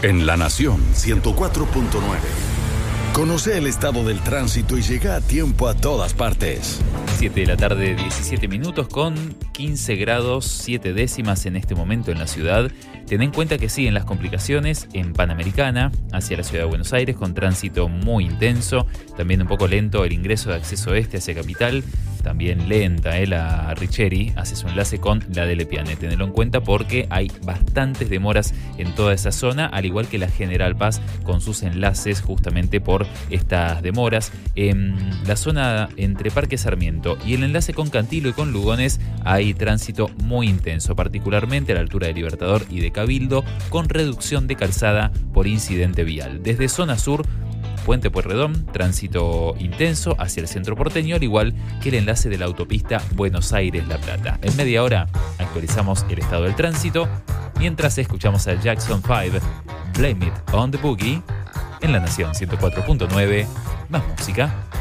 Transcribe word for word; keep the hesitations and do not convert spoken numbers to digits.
En La Nación ciento cuatro punto nueve. Conoce el estado del tránsito y llega a tiempo a todas partes. siete de la tarde, diecisiete minutos, con quince grados, siete décimas en este momento en la ciudad. Ten en cuenta que siguen las complicaciones en Panamericana, hacia la ciudad de Buenos Aires, con tránsito muy intenso. También un poco lento el ingreso de acceso este hacia Capital. También lenta eh, la Richeri, hace su enlace con la de Lepiane. Tenedlo en cuenta porque hay bastantes demoras en toda esa zona, al igual que la General Paz con sus enlaces justamente por estas demoras. En la zona entre Parque Sarmiento y el enlace con Cantilo y con Lugones hay tránsito muy intenso, particularmente a la altura de Libertador y de Cabildo, con reducción de calzada por incidente vial. Desde zona sur, Puente Pueyrredón, tránsito intenso hacia el centro porteño, al igual que el enlace de la autopista Buenos Aires-La Plata. En media hora actualizamos el estado del tránsito, mientras escuchamos a Jackson five, Blame It on the Boogie, en La Nación ciento cuatro punto nueve, más música.